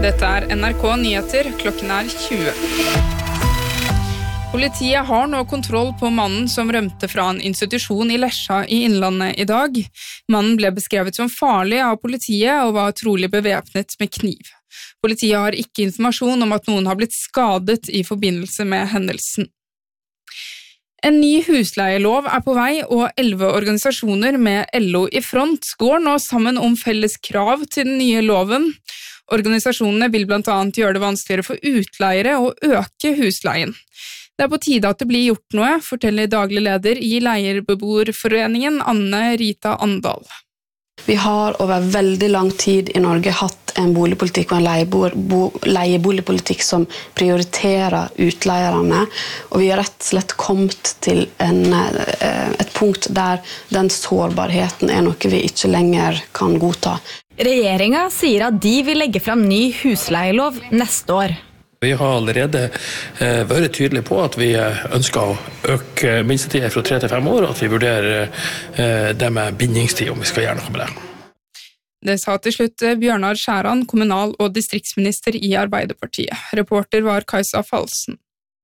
Dette NRK Nyheter, klokken 20. Politiet har nå kontroll på mannen som rømte fra en institusjon i Lesja i Innlandet i dag. Mannen ble beskrevet som farlig av politiet og var trolig bevæpnet med kniv. Politiet har ikke informasjon om at noen har blitt skadet i forbindelse med hendelsen. En ny husleielov på vei, og 11 organisasjoner med LO i front går nå sammen om felles krav til den nye loven. Organisasjonene vil blant annet gjøre det vanskeligere for utleiere å øke husleien. Det på tide at det blir gjort noe, forteller daglig leder i Leierbeboerforeningen Anne Rita Andal. Vi har over veldig lang tid i Norge hatt en boligpolitikk og en leieboligpolitikk som prioriterer utleierne, og vi har rett og slett kommet til et punkt der den sårbarheten noe vi ikke lenger kan godta. Regjeringen sier at de vil legge frem ny husleielov neste år. Vi har allerede vært tydelige på at vi ønsker å øke minstetiden fra 3 til 5 år, og at vi vurderer det med bindingstid, om vi skal gjøre noe med det. Det sa til slutt Bjørnar Skjæran, kommunal- og distriktsminister i Arbeiderpartiet. Reporter var Kajsa Falsen.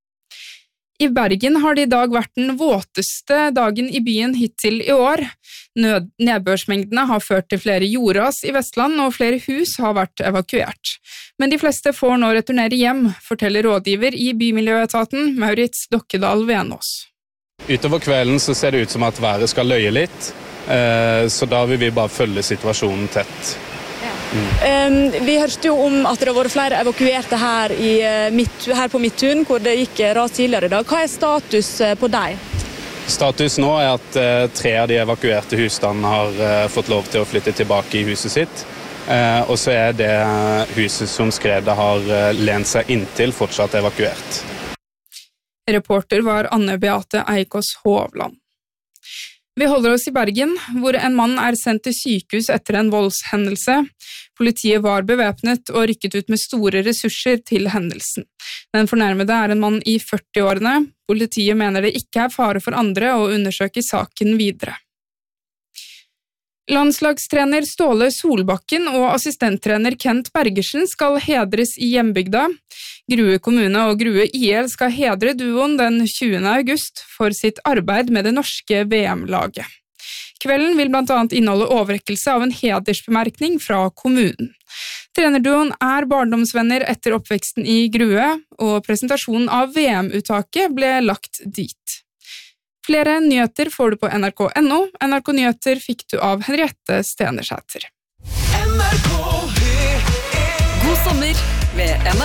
I Bergen har det i dag vært den våteste dagen i byen hittil i år. Nedbørsmengdene har ført til flere jordras i Vestland, og flere hus har vært evakuert. Men de fleste får nå returnere hjem, forteller rådgiver i Bymiljøetaten, Maurits Dokkedal Venås. Utover kvelden så ser det ut som at været skal løye litt, så da vil vi bare følge situasjonen tett. Vi hørte jo om at det har vært flere evakuerte her på Midtun, hvor det gikk ras tidligere i dag. Hva status på deg? Status nå at 3 av de evakuerte husstandene har fått lov til å flytte tilbake i huset sitt. Og så det huset som skredet har lent seg inntil fortsatt evakuert. Reporter var Anne Beate Eikås Hovland. Vi holder oss i Bergen, hvor en mann sendt til sykehus etter en voldshendelse. Politiet var bevæpnet og rykket ut med store ressurser til hendelsen. Den fornærmede en mann i 40-årene. Politiet mener det ikke fare for andre og undersøker saken videre. Landslagstrener Ståle Solbakken og assistenttrener Kent Bergersen skal hedres i hjembygda. Grue kommune og Grue IL skal hedre duoen den 20. august for sitt arbeid med det norske VM-laget. Kvelden vil blant annet inneholde overrekkelse av en hedersbemerkning fra kommunen. Trenerduoen barndomsvenner etter oppveksten i Grue, og presentasjonen av VM-uttaket ble lagt dit. Flere nyheter får du på NRK.no. NRK Nyheter fikk du av Henriette Stenersæter. God sommer med